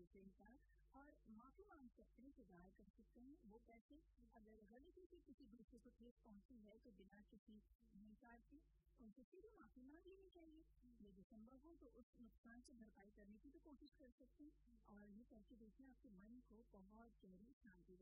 देते हैं इंसान और माफी मांग सकते हैं, सुधार कर सकते हैं। वो पैसे अगर गलती से किसी दूसरे को ठेस पहुंची है तो बिना किसी हिंसा के उनसे सीधे माफी मांग लेनी चाहिए। यदि संभव हो तो उस नुकसान से भरपाई करने की भी कोशिश कर सकते हैं और ये करके देखिए आपके मन को बहुत गहरी शांति